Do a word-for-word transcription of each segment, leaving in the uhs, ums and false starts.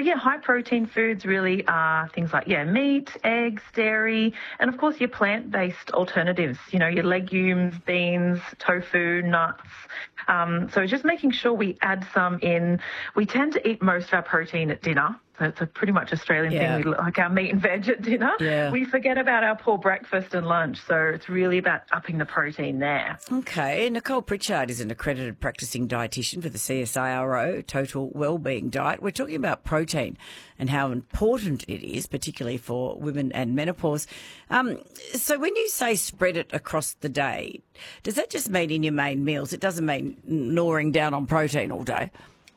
yeah, high protein foods really are things like, yeah, meat, eggs, dairy, and of course your plant-based alternatives, you know, your legumes, beans, tofu, nuts. Um, so just making sure we add some in. We tend to eat most of our protein at dinner. So it's a pretty much Australian Yeah. thing. We like our meat and veg at dinner. Yeah. We forget about our poor breakfast and lunch. So it's really about upping the protein there. Okay. Nicole Pritchard is an accredited practicing dietitian for the C S I R O Total Wellbeing Diet. We're talking about protein and how important it is, particularly for women and menopause. Um, so when you say spread it across the day, does that just mean in your main meals? It doesn't mean gnawing down on protein all day?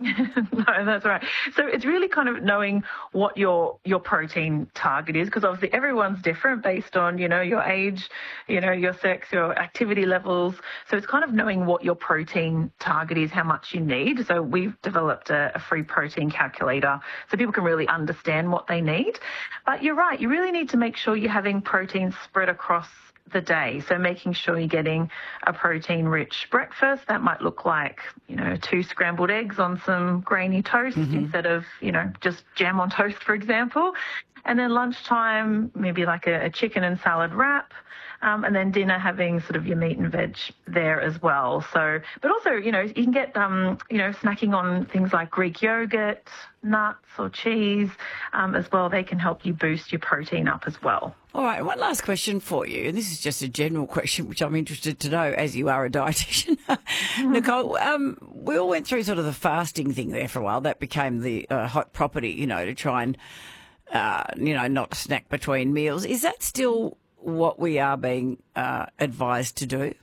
No, that's right. So it's really kind of knowing what your your protein target is, because obviously everyone's different based on, you know, your age, you know, your sex, your activity levels. So it's kind of knowing what your protein target is, how much you need. So we've developed a, a free protein calculator so people can really understand what they need. But you're right, you really need to make sure you're having protein spread across the day. So making sure you're getting a protein-rich breakfast. That might look like, you know, two scrambled eggs on some grainy toast mm-hmm. instead of, you know, just jam on toast, for example. And then lunchtime, maybe like a, a chicken and salad wrap. Um, and then dinner having sort of your meat and veg there as well. So, but also, you know, you can get, um, you know, snacking on things like Greek yogurt, nuts or cheese um, as well. They can help you boost your protein up as well. All right, one last question for you, and this is just a general question, which I'm interested to know, as you are a dietitian. Nicole, um, we all went through sort of the fasting thing there for a while. That became the uh, hot property, you know, to try and, uh, you know, not snack between meals. Is that still what we are being uh, advised to do?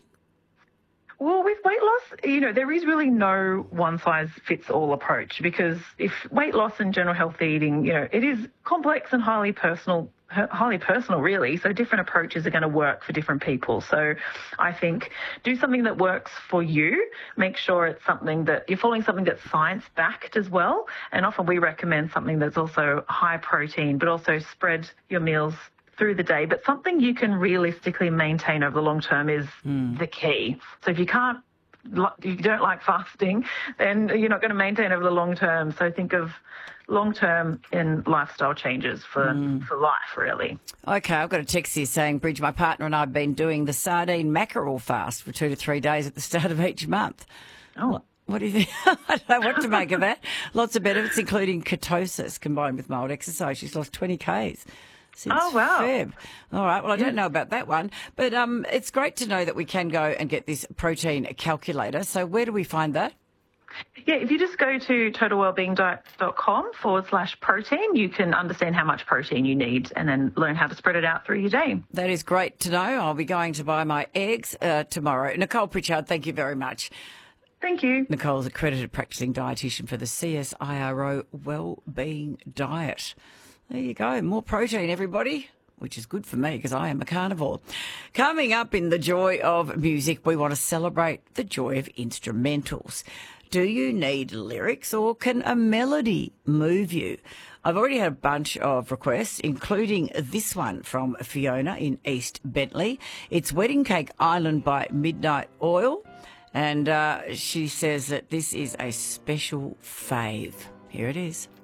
Well, with weight loss, you know, there is really no one-size-fits-all approach, because if weight loss and general health eating, you know, it is complex and highly personal, highly personal, really. So different approaches are going to work for different people. So I think do something that works for you. Make sure it's something that you're following something that's science-backed as well. And often we recommend something that's also high protein, but also spread your meals through the day, but something you can realistically maintain over the long term is mm. the key. So if you can't, you don't like fasting, then you're not going to maintain over the long term. So think of long term in lifestyle changes for, mm. for life, really. Okay, I've got a text here saying, Bridge, my partner and I have been doing the sardine mackerel fast for two to three days at the start of each month. Oh. What, what do you think? I don't know what to make of that. Lots of benefits, including ketosis combined with mild exercise. She's lost twenty kays. Since oh, wow. Feb. All right. Well, I don't know about that one, but um, it's great to know that we can go and get this protein calculator. So where do we find that? Yeah, if you just go to totalwellbeingdiet.com forward slash protein, you can understand how much protein you need and then learn how to spread it out through your day. That is great to know. I'll be going to buy my eggs uh, tomorrow. Nicole Pritchard, thank you very much. Thank you. Nicole's accredited practicing dietitian for the C S I R O Wellbeing Diet. There you go. More protein, everybody, which is good for me because I am a carnivore. Coming up in the joy of music, we want to celebrate the joy of instrumentals. Do you need lyrics or can a melody move you? I've already had a bunch of requests, including this one from Fiona in East Bentley. It's Wedding Cake Island by Midnight Oil. And uh, she says that this is a special fave. Here it is.